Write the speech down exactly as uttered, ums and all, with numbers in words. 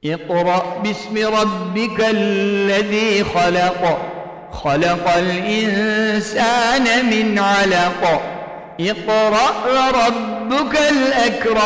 اقرأ باسم ربك الذي خلق خلق الإنسان من علق اقرأ وربك الأكرم